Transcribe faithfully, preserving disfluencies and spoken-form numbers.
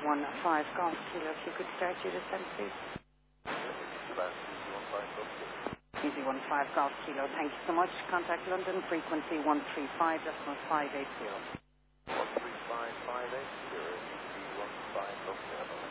one five Golf Kilo. If you could start your descent, please. Easy one five Golf Kilo. Thank you so much. Contact London, frequency one three five, decimal five eight zero. one three five five eight zero, Easy one five Golf Kilo.